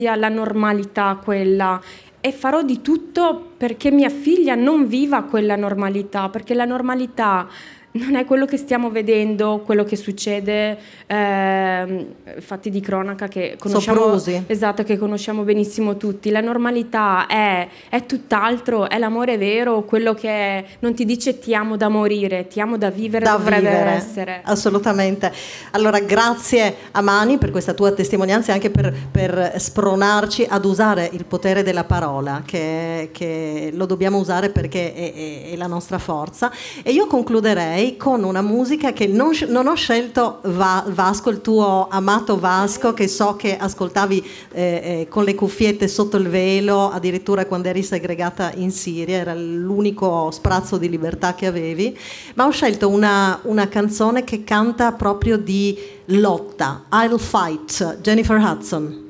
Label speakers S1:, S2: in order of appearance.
S1: la normalità quella, e farò di tutto perché mia figlia non viva quella normalità, perché la normalità non è quello che stiamo vedendo, quello che succede, fatti di cronaca che conosciamo,
S2: Soprusi.
S1: esatto, che conosciamo benissimo tutti. La normalità è tutt'altro, è l'amore vero, quello che non ti dice ti amo da morire, ti amo da vivere,
S2: Da
S1: dovrebbe
S2: vivere,
S1: essere.
S2: assolutamente. Allora, grazie a Mani per questa tua testimonianza e anche per spronarci ad usare il potere della parola, che lo dobbiamo usare perché è la nostra forza. E io concluderei con una musica che non ho scelto, Vasco, il tuo amato Vasco, che so che ascoltavi con le cuffiette sotto il velo, addirittura quando eri segregata in Siria, era l'unico sprazzo di libertà che avevi, ma ho scelto una canzone che canta proprio di lotta, I'll Fight, Jennifer Hudson.